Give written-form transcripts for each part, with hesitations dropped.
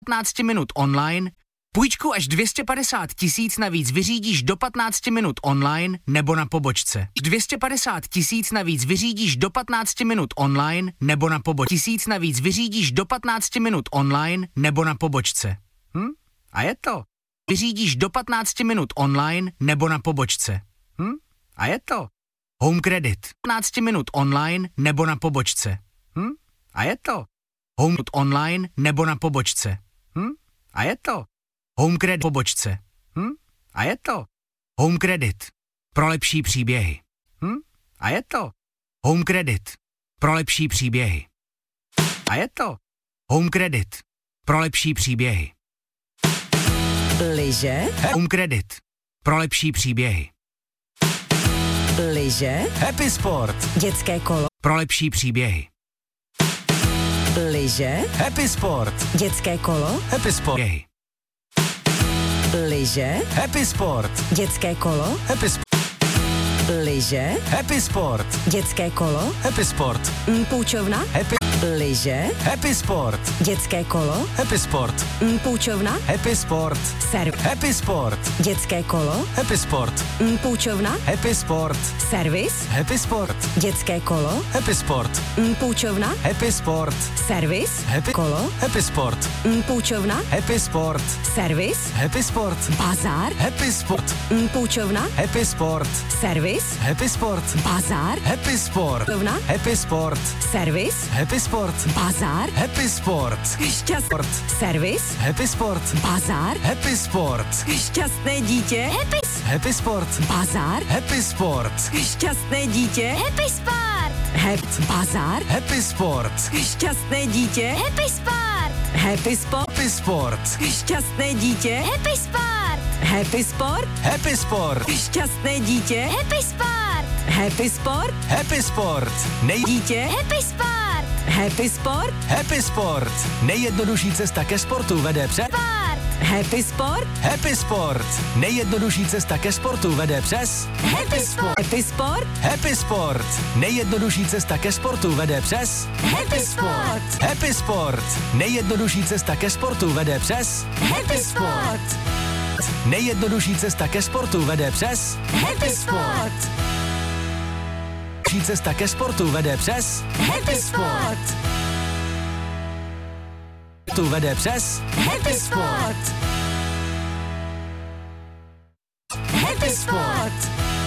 15 minut online, půjčku až 250 000 navíc vyřídíš do 15 minut online nebo na pobočce. 250 000 navíc vyřídíš do 15 minut online nebo na pobočce. 1000 navíc vyřídíš do 15 minut online nebo na pobočce. A je to. Vyřídíš do 15 minut online nebo na pobočce. A je to. Home Credit. 15 minut online nebo na pobočce. A je to. Home online nebo na pobočce. A je to. Home Credit pobočce. A je to. Home Credit. Pro lepší příběhy. A je to. Home Credit. Pro lepší příběhy. A je to. Home Credit. Pro lepší příběhy. Lyže. Home Credit. Pro lepší příběhy. Lyže. Happy Sport. Dětské kolo. Pro lepší příběhy. Lyže. Happy Sport. Dětské kolo. Happy Sport. Příběhy. Lyže. Happy Sport. Dětské kolo. Happy Sport. Lyže. Happy Sport. Dětské kolo. Happy Sport. Půjčovna. Happy. Lyže. Happy Sport. Dětské kolo. Happy Sport. Půjčovna. Happy Sport. Happy Sport. Dětské kolo. Happy Sport. Půjčovna. Happy Sport. Servis. Happy Sport. Dětské kolo. Happy Sport. Půjčovna. Happy Sport. Servis. Happy kolo. Happy Sport. Půjčovna. Happy Sport. Servis. Happy Sport. Bazár. Happy Sport. Půjčovna. Happy Sport. Servis. Happy Sport. Bazár. Happy Sport. Půjčovna. Happy Sport. Servis. Happy Sport. Bazár. Happy Sport. Sport. Servis. Happy Sport. Bazár. Happy Sport. Šťastné dítě. Happy Sport. Bazár. Happy Sport. Šťastné dítě. Happy Sport! Bazár. Happy Sport. Šťastné dítě. Happy Sport! Happy Sport. Happy Sport. Šťastné dítě. Happy Sport! Happy Sport. Happy Sport. Šťastné dítě. Happy Sport! Happy Sport. Happy Sport. Dítě. Happy Sport! Happy Sport. Happy Sport. Nejjednodušší cesta ke sportu vede přes Happy Sport. Happy Sport. Nejjednodušší cesta ke sportu vede přes Happy Sport. Happy Sport. Happy Sport. Nejjednodušší cesta ke sportu vede přes Happy Sport. Happy Sport. Nejjednodušší cesta ke sportu vede přes Happy Sport. Nejjednodušší cesta ke sportu vede přes Happy Sport. Nejjednodušší cesta ke sportu vede přes Happy Sport. Tu vede přes Happy Sport. Happy Sport.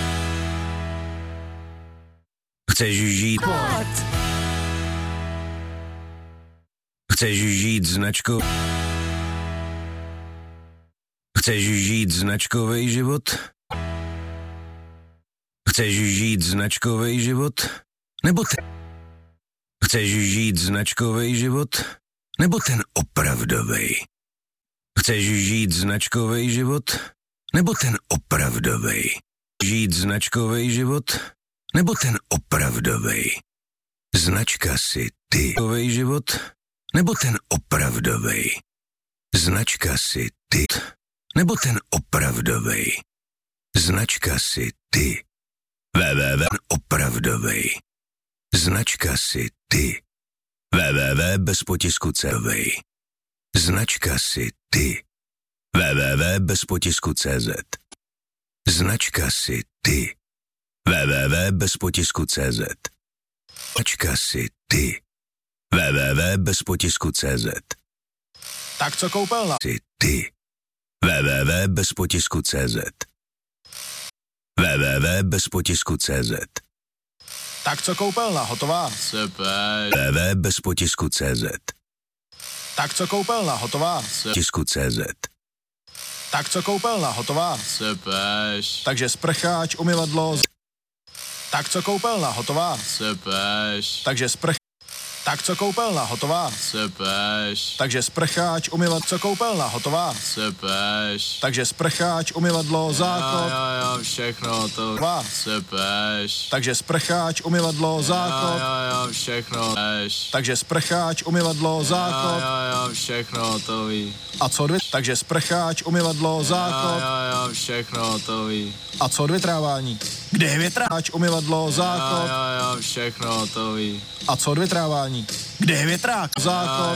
Chceš žít? Sport. Chceš žít značkou? Chceš žít značkový život? Chceš žít značkový život? Nebo ten? Chceš žít značkový život? Nebo ten opravdovej? Chceš žít značkový život? Nebo ten opravdovej? Žít značkový život? Nebo ten opravdovej? Značka si ty. Značkový život? Nebo ten opravdovej? Značka si ty. Nebo ten opravdovej? Značka si ty. Opravdovej. Značka si ty. www.bezpotisku.cz. Značka si ty. www.bezpotisku.cz. Značka si ty. www.bezpotisku.cz. Značka si ty. www.bezpotisku.cz. Tak co koupelna? Si ty. www.bezpotisku.cz. www.bezpotisku.cz. Tak co koupelna? Hotová. www.bezpotisku.cz. Tak co koupelna? Hotová. Tisku.cz. Tak co koupelna? Hotová. Takže sprcháč, umyvadlo. Tak co koupelna? Hotová. Takže Tak co koupelna? Hotová. Takže sprcháč, umyvadlo. Co koupelna? Hotová. Takže sprcháč, umyvadlo, záchod. Jo, všechno to. Takže sprcháč, umyvadlo, záchod. Jo, všechno. Takže sprcháč, umyvadlo, záchod. Jo, všechno to ví. A co dvě? Takže sprcháč, umyvadlo, záchod. Jo, všechno to ví. A co odvětrávání? Kde je větráč, umyvadlo, záchod? Jo, všechno to ví. A co odvětrávání? Kde je větrák, záchod?